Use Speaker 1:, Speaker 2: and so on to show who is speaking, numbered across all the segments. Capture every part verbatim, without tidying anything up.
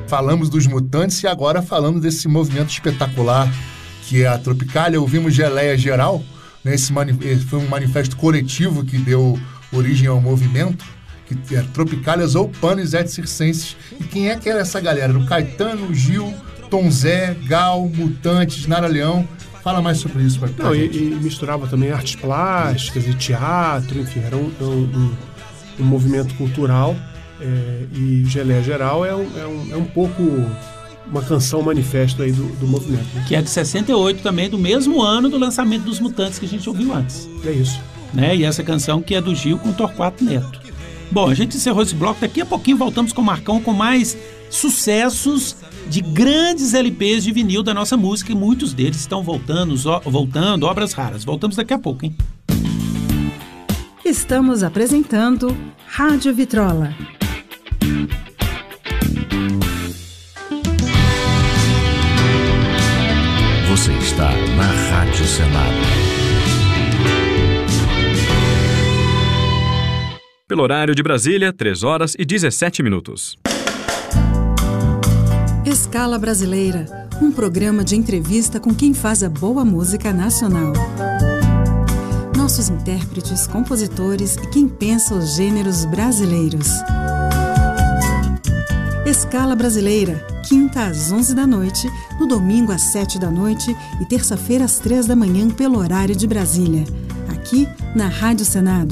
Speaker 1: falamos dos Mutantes e agora falamos desse movimento espetacular que é a Tropicália. Ouvimos Geleia Geral, né? Esse mani- foi um manifesto coletivo que deu origem ao movimento, que é Tropicálias ou Panis et Circenses. E quem é que era essa galera? Era o Caetano, Gil, Tom Zé, Gal, Mutantes, Nara Leão. Fala mais sobre isso. Pra, pra
Speaker 2: Não, e,
Speaker 1: gente.
Speaker 2: e misturava também artes plásticas e teatro, enfim, era um, um, um, um movimento cultural. É, e Geleia Geral é um, é, um, é um pouco uma canção manifesto aí do, do movimento. Né?
Speaker 3: Que é de sessenta e oito também, do mesmo ano do lançamento dos Mutantes que a gente ouviu antes.
Speaker 2: É isso.
Speaker 3: Né? E essa canção que é do Gil com Torquato Neto. Bom, a gente encerrou esse bloco. Daqui a pouquinho voltamos com o Marcão com mais sucessos de grandes L Ps de vinil da nossa música, e muitos deles estão voltando, voltando, obras raras. Voltamos daqui a pouco, hein?
Speaker 4: Estamos apresentando Rádio Vitrola.
Speaker 5: Você está na Rádio Senado.
Speaker 6: Pelo horário de Brasília, três horas e dezessete minutos.
Speaker 4: Escala Brasileira, um programa de entrevista com quem faz a boa música nacional. Nossos intérpretes, compositores e quem pensa os gêneros brasileiros. Escala Brasileira, quinta às onze da noite, no domingo às sete da noite e terça-feira às três da manhã pelo horário de Brasília. Aqui na Rádio Senado.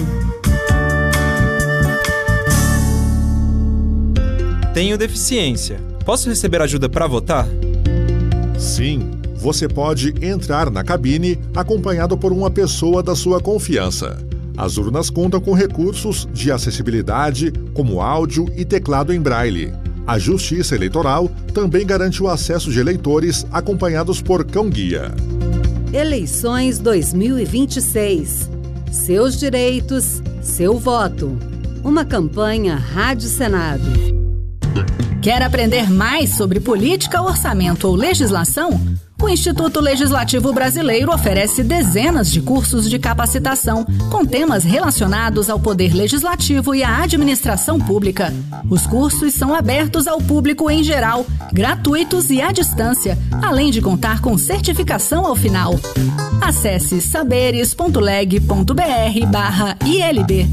Speaker 7: Tenho deficiência. Posso receber ajuda para votar?
Speaker 8: Sim, você pode entrar na cabine acompanhado por uma pessoa da sua confiança. As urnas contam com recursos de acessibilidade, como áudio e teclado em braille. A Justiça Eleitoral também garante o acesso de eleitores acompanhados por cão-guia.
Speaker 9: Eleições dois mil e vinte e seis. Seus direitos, seu voto. Uma campanha Rádio Senado.
Speaker 10: Quer aprender mais sobre política, orçamento ou legislação? O Instituto Legislativo Brasileiro oferece dezenas de cursos de capacitação com temas relacionados ao poder legislativo e à administração pública. Os cursos são abertos ao público em geral, gratuitos e à distância, além de contar com certificação ao final. Acesse saberes.leg.br barra ILB.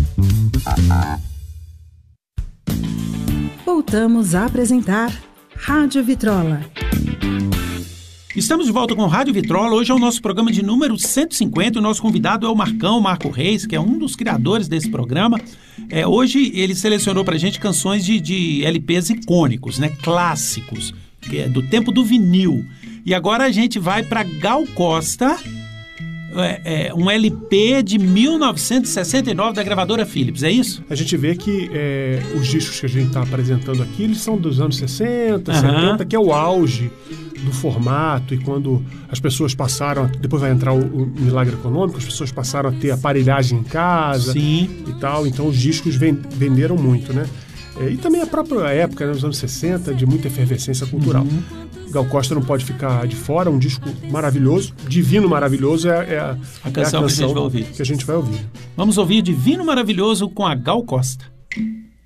Speaker 4: Voltamos a apresentar Rádio Vitrola.
Speaker 3: Estamos de volta com Rádio Vitrola. Hoje é o nosso programa de número cento e cinquenta. O nosso convidado é o Marcão, Marco Reis, que é um dos criadores desse programa. É, hoje ele selecionou pra gente canções de, de L Ps icônicos, né? Clássicos, que é do tempo do vinil. E agora a gente vai para Gal Costa, é, é, um L P de mil novecentos e sessenta e nove da gravadora Philips, é isso?
Speaker 2: A gente vê que é, os discos que a gente está apresentando aqui, eles são dos anos sessenta, uhum. setenta, que é o auge do formato, e quando as pessoas passaram, depois vai entrar o, o milagre econômico, as pessoas passaram a ter aparelhagem em casa.
Speaker 3: Sim.
Speaker 2: E tal, então os discos venderam muito, né? É, e também a própria época, né, nos anos sessenta, de muita efervescência cultural. Uhum. Gal Costa não pode ficar de fora, um disco maravilhoso, Divino Maravilhoso é, é, a,
Speaker 3: a, canção é a canção que a gente vai ouvir.
Speaker 2: Que a gente vai ouvir.
Speaker 3: Vamos ouvir Divino Maravilhoso com a Gal Costa.